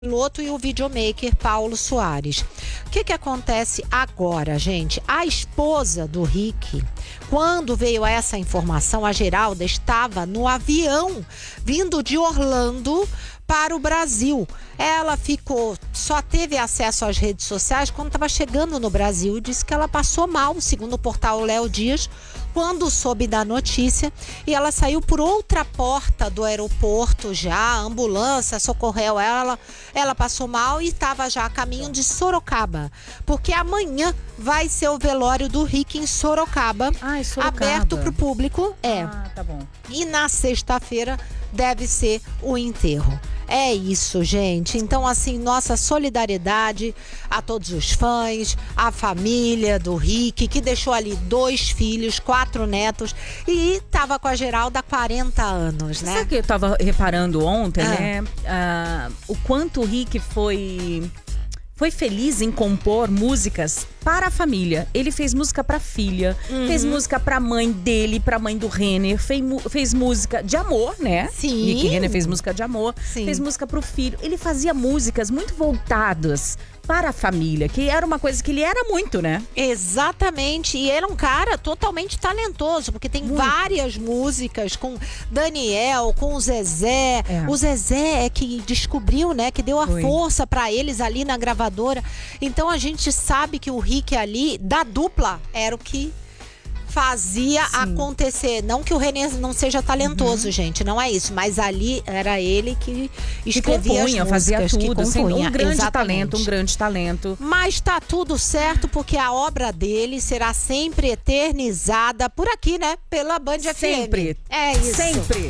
piloto e o videomaker Paulo Soares. O que acontece agora, gente? A esposa do Rick, quando veio essa informação, a Geralda estava no avião vindo de Orlando para o Brasil. Ela só teve acesso às redes sociais quando estava chegando no Brasil e disse que ela passou mal, segundo o portal Léo Dias, quando soube da notícia, e ela saiu por outra porta do aeroporto já, a ambulância socorreu ela passou mal e estava já a caminho de Sorocaba, porque amanhã vai ser o velório do Rick em Sorocaba, aberto para o público, tá bom. E na sexta-feira deve ser o enterro. É isso, gente. Então, assim, nossa solidariedade a todos os fãs, a família do Rick, que deixou ali 2 filhos, 4 netos e estava com a Geralda há 40 anos, né? Sabe o que eu tava reparando ontem, né? O quanto o Rick foi feliz em compor músicas para a família. Ele fez música para a filha, fez música para a mãe dele, para a mãe do Renner, fez música de amor, né? Sim. Rick Renner fez música de amor, Sim. Fez música para o filho. Ele fazia músicas muito voltadas para a família, que era uma coisa que ele era muito, né? Exatamente, e era um cara totalmente talentoso, porque tem várias músicas com Daniel, com o Zezé. O Zezé é que descobriu, né, que deu a força pra eles ali na gravadora. Então a gente sabe que o Rick ali, da dupla, era o que fazia acontecer. Não que o René não seja talentoso, gente, não é isso, mas ali era ele que escrevia as músicas, fazia tudo, que compunha. Um grande talento. Mas tá tudo certo, porque a obra dele será sempre eternizada por aqui, né? Pela Band FM. Sempre. É isso. Sempre.